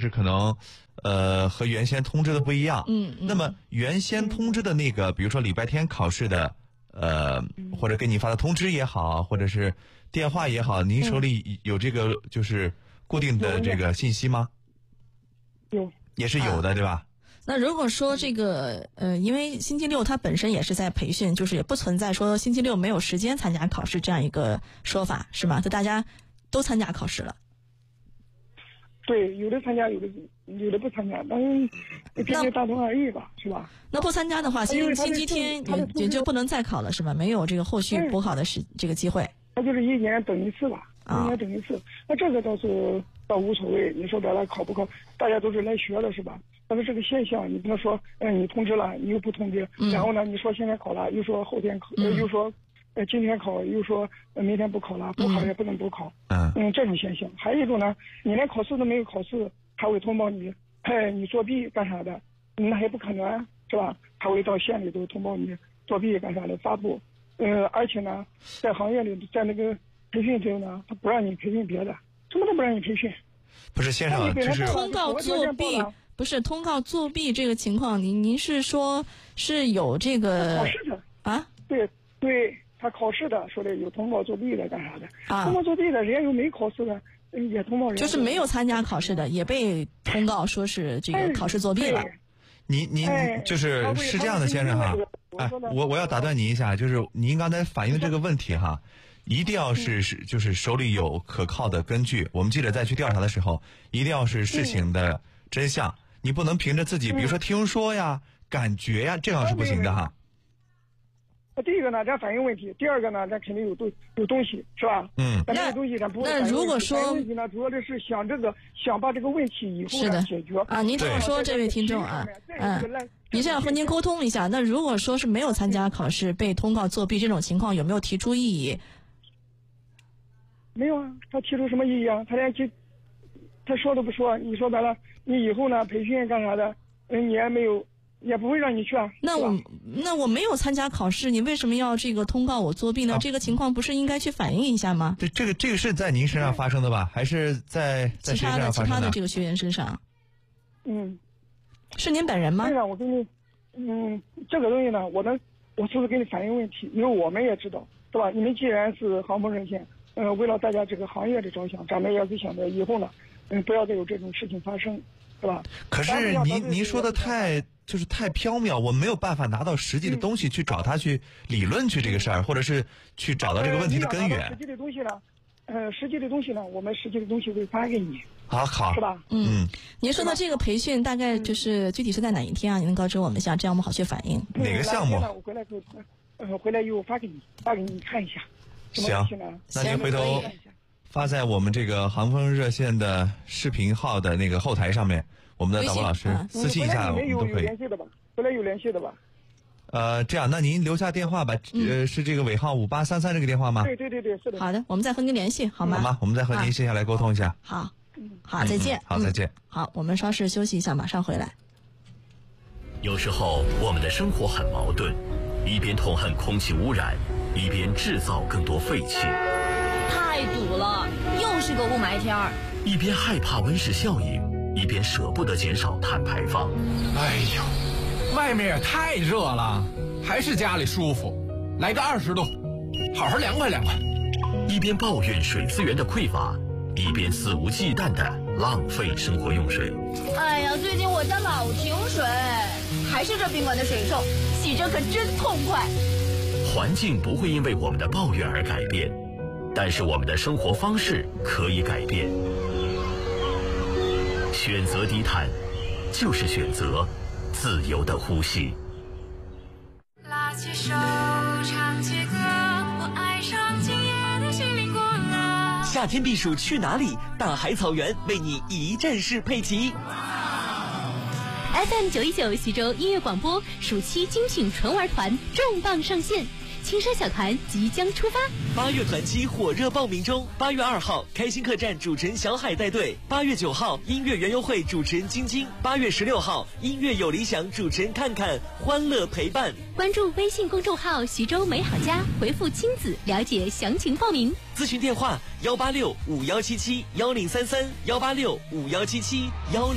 是可能和原先通知的不一样。那么原先通知的那个，比如说礼拜天考试的，或者给你发的通知也好，或者是电话也好，您手里有这个就是固定的这个信息吗？ 有， 也是有的，对吧？ 那如果说这个因为星期六它本身也是在培训，就是也不存在说星期六没有时间参加考试这样一个说法，是吗？就大家都参加考试了。 对，有的参加，有的不参加，但是根据大同而异吧，是吧？ 那不参加的话，星期天也就不能再考了，是吧？没有这个后续补考的这个机会。 他就是一年等一次吧，一年等一次。那这个倒无所谓，你说白了考不考，大家都是来学的，是吧？但是这个现象，你不能说，你通知了，你又不通知，然后呢，你说现在考了，又说后天考，又说今天考，又说明天不考了，不考也不能补考。这种现象。还有一种呢，你连考试都没有考试，他会通报你，你作弊干啥的，那也不可能，是吧？他会到县里头通报你作弊干啥的发布。而且呢，在行业里，在那个培训之后呢，他不让你培训别的，什么都不让你培训。 不是先生，这是通告作弊，不是通告作弊这个情况，您是说是有这个考试的啊？ 对，他考试的说的有通报作弊的干啥的啊？ 通报作弊的，人家又没考试的，也通报人家。 就是没有参加考试的，也被通告说是这个考试作弊了。 您就是这样的，先生哈。我要打断您一下，就是您刚才反映的这个问题哈，一定要是就是手里有可靠的根据。我们记者再去调查的时候，一定要是事情的真相，你不能凭着自己，比如说听说呀、感觉呀，这样是不行的哈。 第一个呢，咱反映问题；第二个呢，咱肯定有东西，是吧？但这个东西咱不会。 那如果说问题呢，主要的是想把这个问题以后呢解决啊。您这么说，这位听众啊，你是要和您沟通一下。那如果说是没有参加考试被通告作弊这种情况，有没有提出异议？ 没有啊，他提出什么异议啊？他说都不说。你说白了，你以后呢培训干啥的，你也没有。也不会让你去啊。 那我没有参加考试，你为什么要这个通告我作弊呢？这个情况不是应该去反映一下吗？ 这个是在您身上发生的吧？还是在谁身上发生的？ 其他的这个学员身上。是您本人吗？ 对啊，我跟你，这个东西呢，我是不是给你反映问题？因为我们也知道，对吧？你们既然是航风热线，为了大家这个行业的着想，咱们也是想着以后呢，不要再有这种事情发生，对吧？ 可是您说的太缥缈，我没有办法拿到实际的东西去找他去理论去这个事儿，或者是去找到这个问题的根源。 实际的东西呢，我们实际的东西会发给你。 好， 是吧？ 您说的这个培训大概就是具体是在哪一天啊？您能告知我们一下，这样我们好去反映。 哪个项目？ 我回来以后发给你看一下。 行，那您回头发在我们这个航风热线的视频号的那个后台上面，我们的导播老师私信一下，我们都可以。 有联系的吧？回来有联系的吧？ 这样，那您留下电话吧，是这个尾号5833这个电话吗？ 对，是的。 好的，我们再和您联系，好吗？ 好吗？我们再和您线下来沟通一下。 好，再见。 好，再见。 好，我们稍事休息一下，马上回来。 有时候我们的生活很矛盾，一边痛恨空气污染，一边制造更多废气。 太堵了，又是个雾霾天儿。 一边害怕温室效应，一边舍不得减少碳排放。 哎呦，外面也太热了，还是家里舒服。来个20度，好好凉快凉快。 一边抱怨水资源的匮乏，一边肆无忌惮地浪费生活用水。 哎呀，最近我家老停水，还是这宾馆的水臭，洗着可真痛快。 环境不会因为我们的抱怨而改变，但是我们的生活方式可以改变。选择低碳，就是选择自由的呼吸。 拉起手唱起歌，我爱上今夜的西林果了。 夏天避暑去哪里？大海草原为你一站式配齐。 FM 919徐州音乐广播暑期精品纯玩团重磅上线，青山小团即将出发。 8月团期火热报名中，8月2号开心客栈主持人小海带队，8月9号音乐园游会主持人晶晶，8月16号音乐有理想主持人看看，欢乐陪伴。 关注微信公众号徐州美好家，回复亲子了解详情报名。 咨询电话18651771033，186517710。